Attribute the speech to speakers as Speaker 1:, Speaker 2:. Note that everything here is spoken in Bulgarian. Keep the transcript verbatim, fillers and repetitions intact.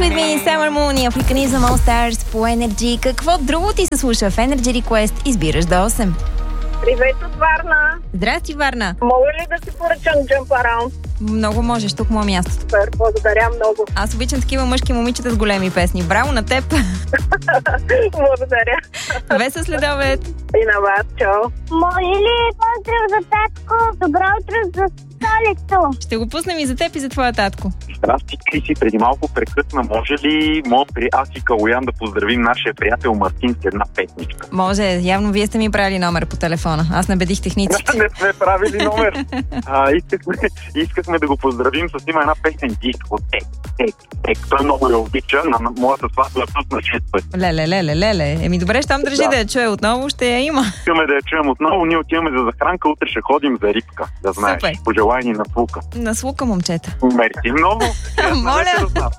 Speaker 1: With Me, Summer Moon и Африканизъм All Stars по Energy. Какво друго ти се слуша в Energy Request? Избираш до осем.
Speaker 2: Привет от Варна.
Speaker 1: Здрасти, Варна.
Speaker 2: Мога ли да си поръчам Jump Around?
Speaker 1: Много можеш, тук му е мястото.
Speaker 2: Супер, благодаря много.
Speaker 1: Аз обичам такива мъжки момичета с големи песни. Браво на теб!
Speaker 2: Благодаря.
Speaker 1: Веса следобед.
Speaker 2: И на вас, чао.
Speaker 3: Може ли поздрав за татко? Добро утро за столицо.
Speaker 1: Ще го пуснем и за теб и за твоя татко.
Speaker 4: Здрасти, Криси, преди малко прекъсна. Може ли моят при... аз и Калоян да поздравим нашия приятел Мартин с една песничка?
Speaker 1: Може, явно вие сте ми правили номер по телефона. Аз набедих техниците.
Speaker 4: Не сме правили номер. А, искахме, искахме да го поздравим с има една песен диско. Тек, тек, тек. Той много я обича. На, на моята сватба я пусна шест пъти.
Speaker 1: Леле, леле, леле. Еми добре, щом държи да. да я чуя отново, ще я има.
Speaker 4: Искаме да я чуем отново. Ние отиваме за захранка. Утре ще ходим за рибка. Да знаеш.
Speaker 1: Супер.
Speaker 4: Пожелай ни на слука.
Speaker 1: На слука, момчета.
Speaker 4: Мерси много.
Speaker 1: Моля.